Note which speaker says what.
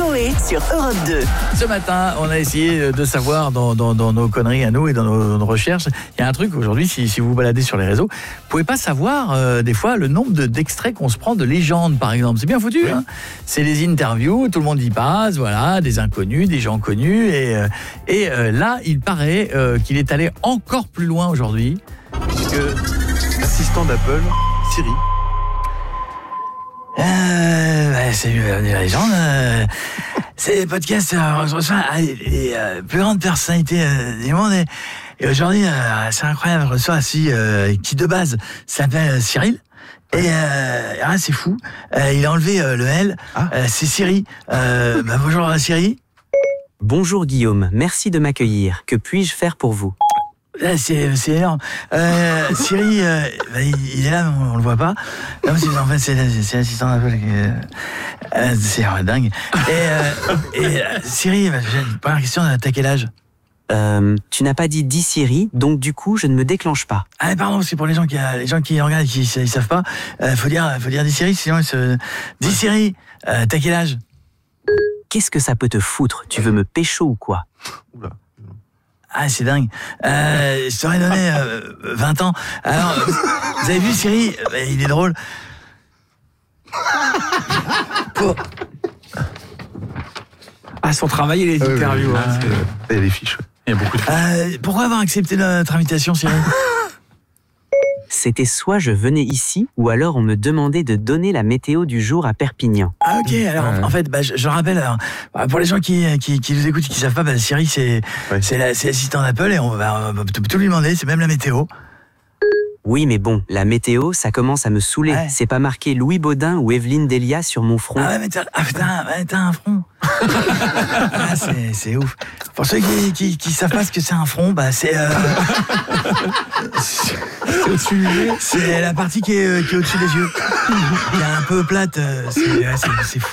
Speaker 1: Coé sur Europe 2.
Speaker 2: Ce matin, on a essayé de savoir dans nos conneries à nous et dans nos recherches. Il y a un truc aujourd'hui, si vous vous baladez sur les réseaux, vous pouvez pas savoir des fois le nombre d'extraits qu'on se prend de légendes, par exemple. C'est bien foutu, hein. C'est des interviews, tout le monde y passe, voilà, des inconnus, des gens connus. Et là, il paraît qu'il est allé encore plus loin aujourd'hui. Que
Speaker 3: Assistant d'Apple, Siri.
Speaker 2: C'est une légende. C'est les podcasts, on se reçoit les plus grandes personnalités du monde. Et aujourd'hui, c'est incroyable, je reçois qui de base s'appelle Cyril. Et c'est fou. Il a enlevé le L. C'est Siri. Bonjour Siri.
Speaker 4: Bonjour Guillaume, merci de m'accueillir. Que puis-je faire pour vous ?
Speaker 2: C'est énorme. Siri, il est là, mais on le voit pas. Non, en fait, c'est l'assistant d'Apple. C'est dingue. Et Siri, première question, t'as quel âge ?
Speaker 4: Tu n'as pas dit « dis Siri », donc du coup, je ne me déclenche pas.
Speaker 2: Ah, pardon, c'est pour les gens qui regardent et qui ils savent pas. Faut dire dis Siri, sinon ils se... Dis Siri, t'as quel âge ?
Speaker 4: Qu'est-ce que ça peut te foutre ? Tu veux me pécho ou quoi ?
Speaker 3: Oula.
Speaker 2: Ah, c'est dingue. Je t'aurais donné 20 ans. Alors, vous avez vu Siri ? Il est drôle.
Speaker 5: Son travail, il est interviews.
Speaker 3: Il y a des fiches.
Speaker 5: Il y a beaucoup de
Speaker 2: Pourquoi avoir accepté notre invitation, Siri ?
Speaker 4: C'était soit je venais ici, ou alors on me demandait de donner la météo du jour à Perpignan.
Speaker 2: Ah, ok. Alors, en fait, je rappelle, pour les gens qui nous écoutent et qui savent pas, Siri, c'est l'assistant d'Apple et on va tout lui demander, c'est même la météo.
Speaker 4: Oui, mais bon, la météo, ça commence à me saouler.
Speaker 2: Ouais.
Speaker 4: C'est pas marqué Louis Baudin ou Evelyne Delia sur mon front.
Speaker 2: Ah ouais, mais t'as un front. C'est ouf. Pour ceux qui savent pas ce que c'est un front, c'est c'est la partie qui est au-dessus des yeux, qui est un peu plate. C'est fou.